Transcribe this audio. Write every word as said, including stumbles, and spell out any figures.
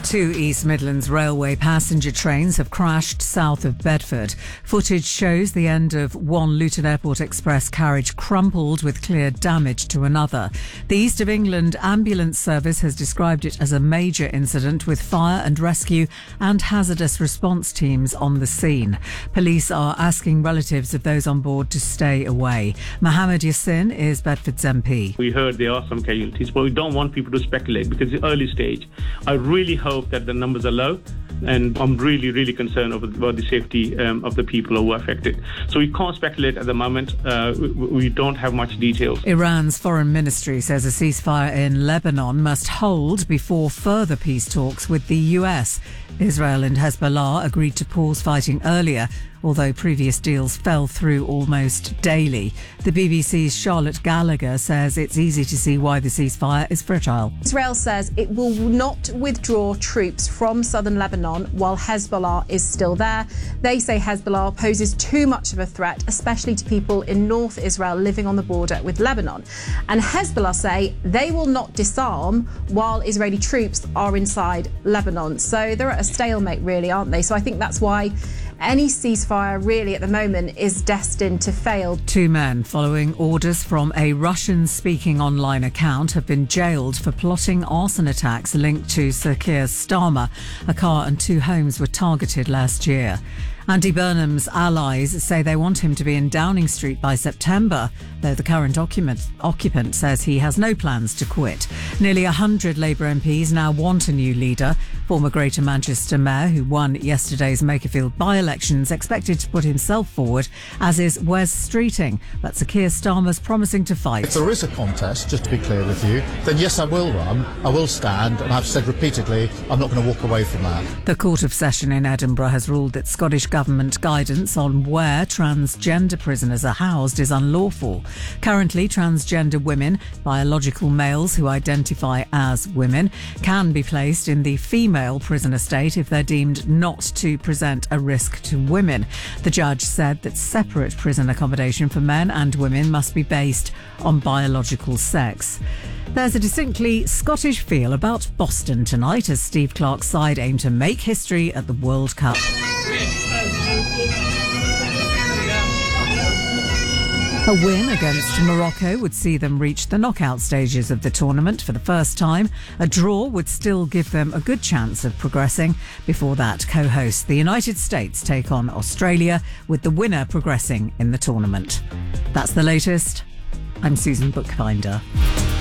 Two East Midlands Railway passenger trains have crashed south of Bedford. Footage shows the end of one Luton Airport Express carriage crumpled with clear damage to another. The East of England Ambulance Service has described it as a major incident with fire and rescue and hazardous response teams on the scene. Police are asking relatives of those on board to stay away. Mohammed Yassin is Bedford's M P. We heard there are some casualties, but we don't want people to speculate because it's early stage. I really hope that the numbers are low, and I'm really, really concerned about the safety um, of the people who are affected. So we can't speculate at the moment. Uh, we, we don't have much details. Iran's foreign ministry says a ceasefire in Lebanon must hold before further peace talks with the U S. Israel and Hezbollah agreed to pause fighting earlier, although previous deals fell through almost daily. The B B C's Charlotte Gallagher says it's easy to see why the ceasefire is fragile. Israel says it will not withdraw troops from southern Lebanon while Hezbollah is still there. They say Hezbollah poses too much of a threat, especially to people in North Israel living on the border with Lebanon. And Hezbollah say they will not disarm while Israeli troops are inside Lebanon. So they're at a stalemate, really, aren't they? So I think that's why any ceasefire really at the moment is destined to fail. Two men following orders from a Russian-speaking online account have been jailed for plotting arson attacks linked to Sir Keir Starmer. A car and two homes were targeted last year. Andy Burnham's allies say they want him to be in Downing Street by September, though the current occupant, occupant says he has no plans to quit. Nearly one hundred Labour M Ps now want a new leader. Former Greater Manchester Mayor, who won yesterday's Makerfield by-elections, expected to put himself forward, as is Wes Streeting. But Sir Keir Starmer's promising to fight. If there is a contest, just to be clear with you, then yes, I will run, I will stand, and I've said repeatedly I'm not going to walk away from that. The Court of Session in Edinburgh has ruled that Scottish government guidance on where transgender prisoners are housed is unlawful. Currently, transgender women, biological males who identify as women, can be placed in the female prison estate if they're deemed not to present a risk to women. The judge said that separate prison accommodation for men and women must be based on biological sex. There's a distinctly Scottish feel about Boston tonight as Steve Clarke's side aim to make history at the World Cup. A win against Morocco would see them reach the knockout stages of the tournament for the first time. A draw would still give them a good chance of progressing. Before that, co-hosts the United States take on Australia, with the winner progressing in the tournament. That's the latest. I'm Susan Bookbinder.